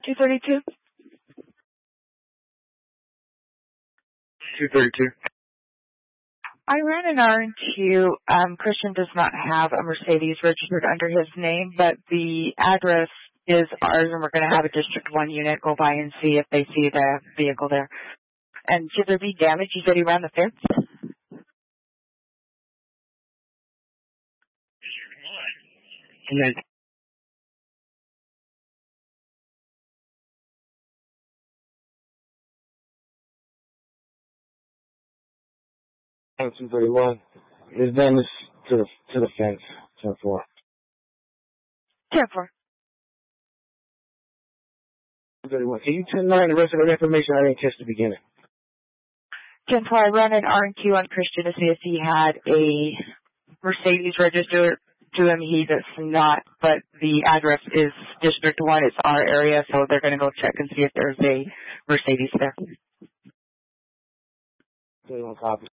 232? 232. I ran an RNQ. Christian does not have a Mercedes registered under his name, but the address is ours, and we're going to have a District 1 unit go by and see if they see the vehicle there. And should there be damage? You said he ran the fence? And then 231. There's damage to the fence. 10-4. 10-4. 231. Can you tell me the rest of the information? I didn't catch the beginning. 10-4. I ran an RNQ on Christian to see if he had a Mercedes registered to him. He does not, but the address is District 1. It's our area, so they're going to go check and see if there's a Mercedes there. 31 copy.